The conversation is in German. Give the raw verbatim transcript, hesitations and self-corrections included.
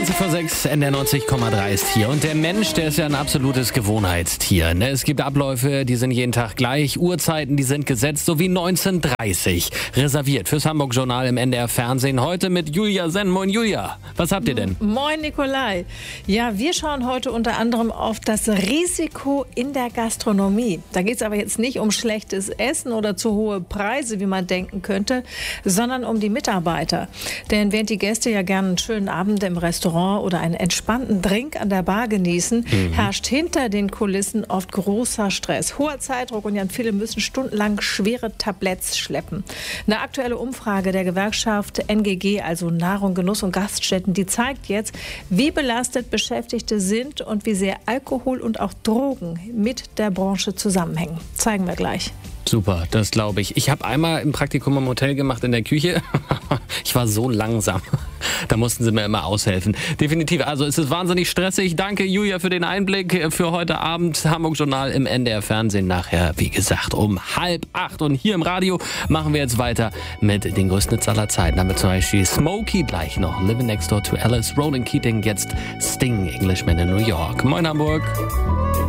zwanzig vor sechs, N D R neunzig Komma drei ist hier. Und der Mensch, der ist ja ein absolutes Gewohnheitstier. Ne? Es gibt Abläufe, die sind jeden Tag gleich. Uhrzeiten, die sind gesetzt, so wie neunzehn Uhr dreißig. Reserviert fürs Hamburg-Journal im N D R Fernsehen. Heute mit Julia Senn. Moin Julia, was habt ihr denn? Moin Nikolai. Ja, wir schauen heute unter anderem auf das Risiko in der Gastronomie. Da geht es aber jetzt nicht um schlechtes Essen oder zu hohe Preise, wie man denken könnte, sondern um die Mitarbeiter. Denn während die Gäste ja gerne einen schönen Abend im Restaurant oder einen entspannten Drink an der Bar genießen, mhm. herrscht hinter den Kulissen oft großer Stress, hoher Zeitdruck und ja, viele müssen stundenlang schwere Tabletts schleppen. Eine aktuelle Umfrage der Gewerkschaft N G G, also Nahrung, Genuss und Gaststätten, die zeigt jetzt, wie belastet Beschäftigte sind und wie sehr Alkohol und auch Drogen mit der Branche zusammenhängen. Zeigen wir gleich. Super, das glaube ich. Ich habe einmal ein Praktikum im Hotel gemacht in der Küche. Ich war so langsam. Da mussten sie mir immer aushelfen. Definitiv. Also es ist wahnsinnig stressig. Danke, Julia, für den Einblick für heute Abend. Hamburg-Journal im N D R Fernsehen nachher, wie gesagt, um halb acht. Und hier im Radio machen wir jetzt weiter mit den größten Hits aller Zeiten. Damit zum Beispiel Smokey gleich noch. Living Next Door to Alice. Ronan Keating, jetzt Sting, Englishman in New York. Moin Hamburg.